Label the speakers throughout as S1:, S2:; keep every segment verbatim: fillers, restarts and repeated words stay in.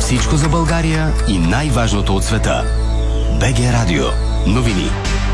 S1: Всичко за България и най-важното от света. БГ Радио. Новини.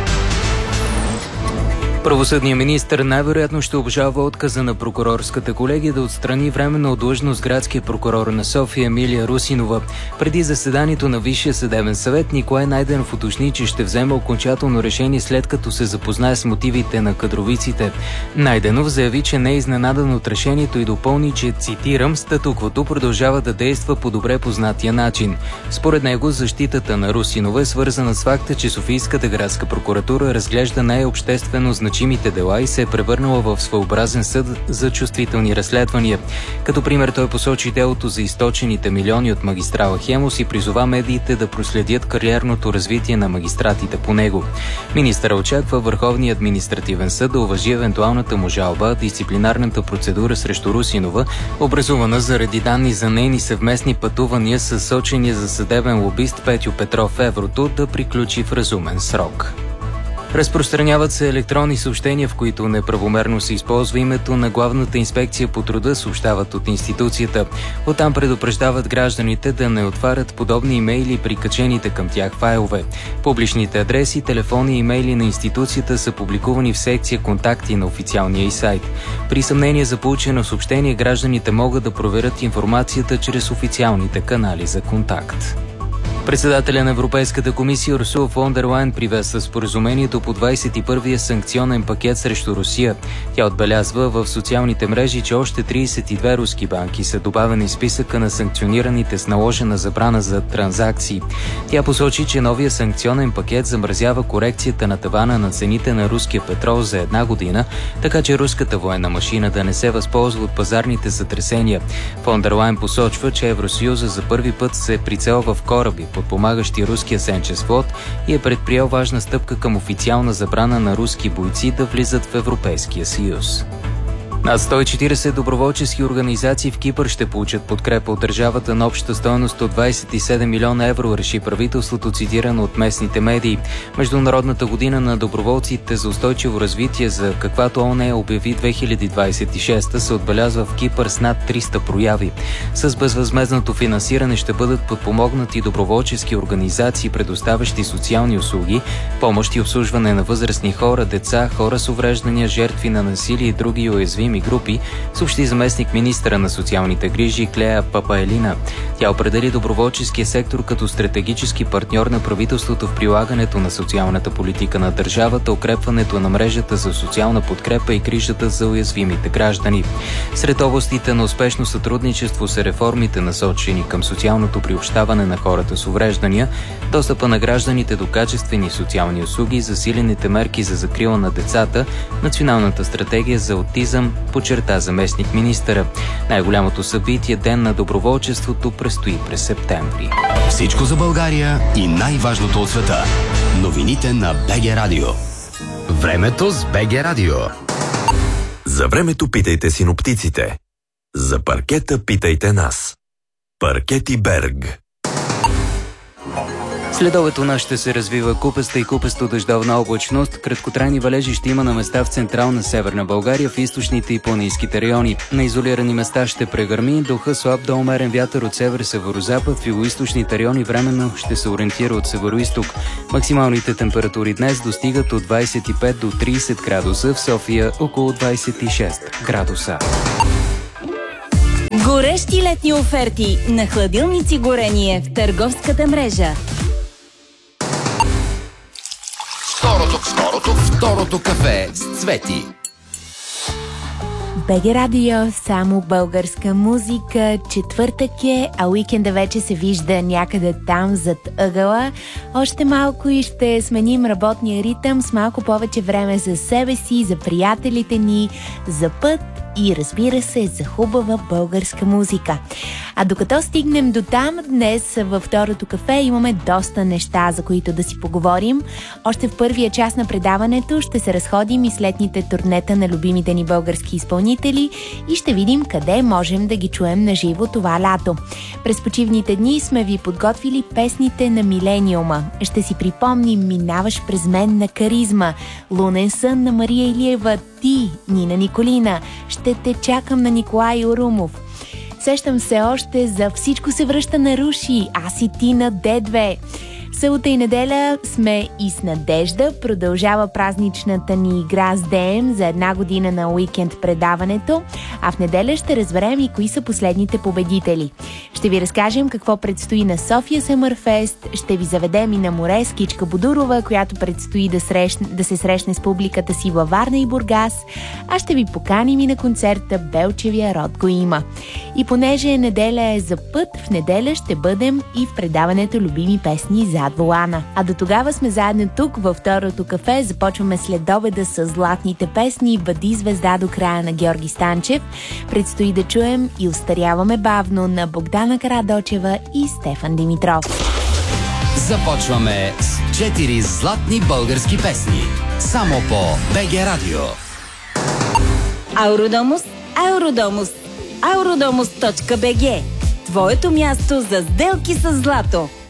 S2: Правосъдният министър най-вероятно ще обжалва отказа на прокурорската колегия да отстрани временно от длъжност градския прокурор на София Емилия Русинова. Преди заседанието на Висшия съдебен съвет Николай Найденов уточни, че ще вземе окончателно решение след като се запознае с мотивите на кадровиците. Найденов заяви, че не е изненадан от решението и допълни, че, цитирам, статуквото продължава да действа по добре познатия начин. Според него защитата на Русинова е свързана с факта, че Софийската градска прокуратура разглежда най-обществено значимите дела и се е превърнала в своеобразен съд за чувствителни разследвания. Като пример той посочи делото за източените милиони от магистрала Хемус и призова медиите да проследят кариерното развитие на магистратите по него. Министърът очаква Върховния административен съд да уважи евентуалната му жалба, дисциплинарната процедура срещу Русинова, образувана заради данни за нейни съвместни пътувания с сочения за съдебен лобист Петю Петров в Еврото, да приключи в разумен срок. Разпространяват се електронни съобщения, в които неправомерно се използва името на Главната инспекция по труда, съобщават от институцията. Оттам предупреждават гражданите да не отварят подобни имейли при качените към тях файлове. Публичните адреси, телефони и имейли на институцията са публикувани в секция "Контакти" на официалния й сайт. При съмнение за получено съобщение, гражданите могат да проверят информацията чрез официалните канали за контакт. Председателя на Европейската комисия Урсула фон дер Лайен приветства споразумението по двадесет и първия санкционен пакет срещу Русия. Тя отбелязва в социалните мрежи, че още тридесет и две руски банки са добавени в списъка на санкционираните с наложена забрана за транзакции. Тя посочи, че новия санкционен пакет замразява корекцията на тавана на цените на руския петрол за една година, така че руската военна машина да не се възползва от пазарните сътресения. Фон дер Лайен посочва, че Евросъюза за първи път се прицелва в кораби, подпомагащи руския сенчес флот, и е предприел важна стъпка към официална забрана на руски бойци да влизат в Европейския съюз. Над сто и четиридесет доброволчески организации в Кипър ще получат подкрепа от държавата на обща стойност от двадесет и седем милиона евро, реши правителството, цитирано от местните медии. Международната година на доброволците за устойчиво развитие, за каквато ООН обяви две хиляди двадесет и шеста, се отбелязва в Кипър с над триста прояви. С безвъзмездното финансиране ще бъдат подпомогнати доброволчески организации, предоставящи социални услуги, помощ и обслужване на възрастни хора, деца, хора с увреждания, жертви на насилие и други уязвими групи, съобщи заместник министъра на социалните грижи Клея Папаелина. Тя определи доброволческия сектор като стратегически партньор на правителството в прилагането на социалната политика на държавата, укрепването на мрежата за социална подкрепа и грижата за уязвимите граждани. Сред областите на успешно сътрудничество са реформите, насочени към социалното приобщаване на хората с увреждания, достъпа на гражданите до качествени социални услуги, засилените мерки за закрила на децата, националната стратегия за аутизъм, подчерта заместник министъра. Най-голямото събитие, Ден на доброволчеството, предстои през септември.
S1: Всичко за България и най-важното от света. Новините на БГ Радио. Времето с БГ Радио.
S3: За времето питайте синоптиците. За паркета питайте нас. Паркети Берг.
S2: Следобед у нас ще се развива купеста и купесто дъждовна облачност. Краткотрайни валежи ще има на места в централна Северна България, в източните и планинските райони. На изолирани места ще прегърми, духа слаб до умерен вятър от север-северозапад, в югоизточните райони временно ще се ориентира от североизток. Максималните температури днес достигат от двадесет и пет до тридесет градуса, в София около двадесет и шест градуса.
S4: Горещи летни оферти на хладилници горение в търговската мрежа.
S1: Второто, второто, второто кафе с Цвети.
S5: БГ Радио, само българска музика. Четвъртък е, а уикенда вече се вижда някъде там зад ъгъла. Още малко и ще сменим работния ритъм с малко повече време за себе си, за приятелите ни, за път и, разбира се, за хубава българска музика. А докато стигнем до там, днес във второто кафе имаме доста неща, за които да си поговорим. Още в първия час на предаването ще се разходим и с летните турнета на любимите ни български изпълнители и ще видим къде можем да ги чуем на живо това лято. През почивните дни сме ви подготвили песните на милениума. Ще си припомним "Минаваш през мен" на Каризма, "Лунен сън" на Мария Илиева, "Ти" Нина Николина, "Ще те чакам" на Николай Орумов. Сещам се още за Всичко се връща на Руши, Аз и ти на Д две. Събота и неделя сме и с надежда. Продължава празничната ни игра с ДМ за една година на уикенд предаването, а в неделя ще разберем и кои са последните победители. Ще ви разкажем какво предстои на София Съмърфест, ще ви заведем и на море с Кичка Бодурова, която предстои да, срещне, да се срещне с публиката си във Варна и Бургас, а ще ви поканим и на концерта Белчевия род го има. И понеже неделя е за път, в неделя ще бъдем и в предаването Любими песни зад волана. А до тогава сме заедно тук във второто кафе. Започваме следобеда с златните песни Бъди звезда до края на Георги Станчев. Предстои да чуем и остаряваме бавно на Богдана Карадочева и Стефан Димитров.
S1: Започваме с четири златни български песни. Само по БГ Радио.
S4: Ауродомус, Ауродомус, ауродомус точка бг. Твоето място за сделки с злато.